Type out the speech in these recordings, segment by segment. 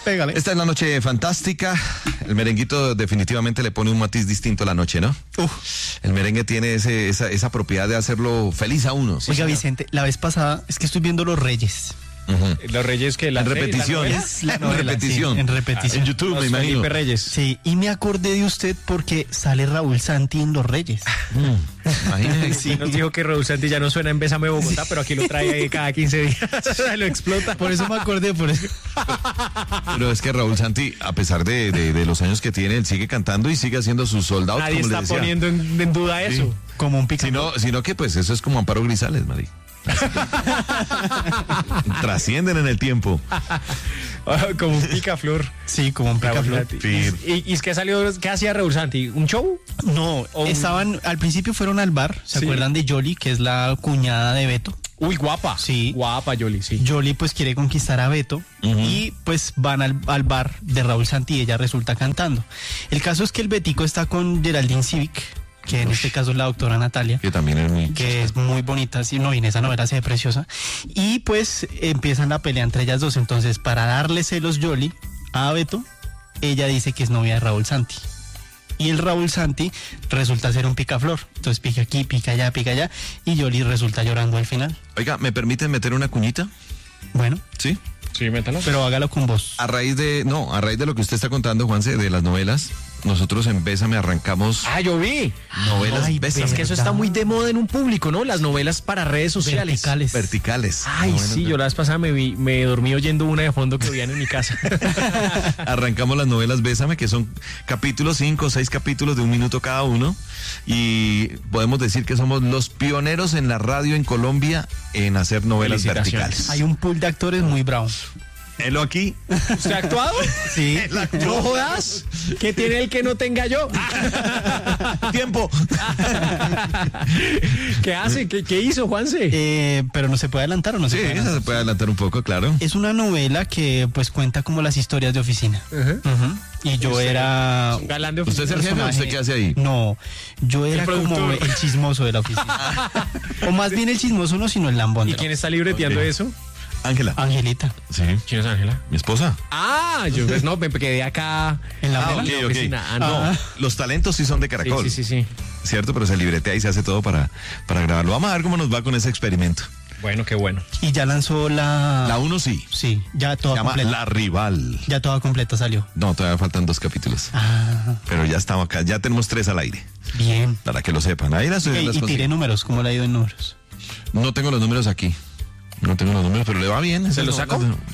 Pégale. Esta es la noche fantástica. El merenguito definitivamente le pone un matiz distinto a la noche, ¿no? El merengue tiene esa propiedad de hacerlo feliz a uno. Sí, oiga, Vicente, la vez pasada es que estoy viendo Los Reyes. Los Reyes que En repetición. En repetición. En repetición. En YouTube, me imagino. Felipe Reyes. Sí, y me acordé de usted porque sale Raúl Santi en Los Reyes. Imagínese. Sí. Nos dijo que Raúl Santi ya no suena en Bésame Bogotá, pero aquí lo trae ahí cada 15 días. Lo explota. Por eso me acordé, por eso. Pero es que Raúl Santi, a pesar de los años que tiene, él sigue cantando y sigue haciendo sus soldados. Nadie como está les decía. poniendo en duda eso. Como un picaflor. Sino que pues eso es como Amparo Grisales, Mari. Trascienden en el tiempo. Como un picaflor. Sí, como un Raúl picaflor. Santi. Sí. ¿Y es que salió? ¿Qué hacía Raúl Santi? ¿Un show? No, estaban, al principio fueron al bar, ¿se Sí. acuerdan de Yoli, que es la cuñada de Beto? Uy, guapa. Sí. Guapa, Yoli, sí. Yoli pues quiere conquistar a Beto y pues van al bar de Raúl Santi y ella resulta cantando. El caso es que el Betico está con Geraldine Civic, que en este caso es la doctora Natalia, Que también es muy... que es muy bonita, sí, no, y en esa novela se ve preciosa, y pues empiezan la pelea entre ellas dos. Entonces, para darle celos Yoli a Beto, ella dice que es novia de Raúl Santi. Y el Raúl Santi resulta ser un picaflor. Entonces pica aquí, pica allá, y Yoli resulta llorando al final. Oiga, ¿me permiten meter una cuñita? Bueno, Sí. Sí, métalo. pero hágalo con voz. A raíz de lo que usted está contando, Juanse, de las novelas, nosotros en Bésame arrancamos Yo vi. novelas ay, Bésame. Es que eso está muy de moda en un público, ¿no? Las novelas para redes sociales. Verticales. verticales. Ay, Novelas sí, yo la vez pasada me dormí oyendo una de fondo que oían en mi casa. Arrancamos las novelas Bésame, que son capítulos, 5 o 6 capítulos de 1 minuto cada uno, y podemos decir que somos los pioneros en la radio en Colombia en hacer novelas Felicitaciones. verticales. Hay un pool de actores muy bravo. Helo aquí. ¿Usted ha actuado? Sí. No jodas. ¿Qué tiene el que no tenga yo? Tiempo. ¿Qué hace? ¿Qué hizo, Juanse? Pero no se puede adelantar o no se Sí, puede esa adelantar. se puede adelantar un poco, claro. Es una novela que pues cuenta como las historias de oficina. Ujú. Y yo era... Un galán de ¿Usted es el jefe o usted qué hace ahí? No, yo era como productor. el chismoso de la oficina. O más bien el chismoso no, sino el lambón. ¿Y de la quién está libreteando Ok. eso? Ángela. Angelita. Sí. ¿Quién es Ángela? Mi esposa. Yo pues no, me quedé acá En la Ah, novela. ok, ok. oficina. No, los talentos sí son de Caracol. Sí. ¿Cierto? Pero se libretea y se hace todo para grabarlo. Vamos a ver cómo nos va con ese experimento. Bueno, qué bueno. Y ya lanzó la... La 1 sí. Sí, ya Se toda llama completa. La Rival. Ya toda completa salió. No, todavía faltan 2 capítulos. Ah, Pero ya estamos acá, ya tenemos 3 al aire. bien. Para que lo sepan. Ahí las Y consigo. tire números, ¿cómo le ha ido en números? No tengo los números aquí. No tengo los números, pero le va bien. ¿Se los sacó? No.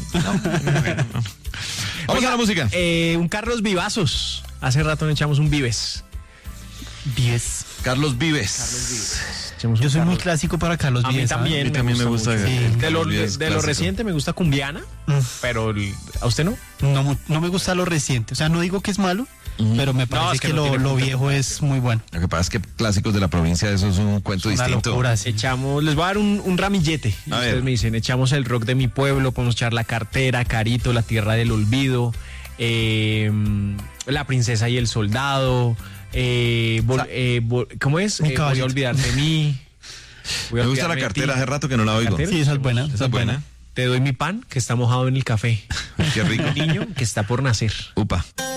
Vamos a la música. Un Carlos Vivazos. Hace rato le echamos un Vives. Vives. Carlos Vives. Yo soy muy clásico para Carlos A mí Vives. también. A mí también me gusta. mucho. Sí. De lo, Carlos Vives, de lo clásico. reciente me gusta Cumbiana, pero ¿a usted no? No me gusta lo reciente. O sea, no digo que es malo, pero me parece es que que no tiene lo punto. viejo es muy bueno. Lo que pasa es que clásicos de la provincia, eso es un cuento Una distinto. locura, sí. Echamos, les voy a dar un ramillete. Y A ustedes ver. me dicen, echamos el rock de mi pueblo, podemos echar La Cartera, Carito, La Tierra del Olvido, La Princesa y el Soldado, ¿cómo es? Mi Voy caballito. a olvidar de mí. Voy a Me gusta la olvidarme de cartera, ti. hace rato que no la oigo. ¿Cartera? Sí, esa es buena. Esa es buena. Te doy mi pan que está mojado en el café. Qué rico. Niño que está por nacer. Upa.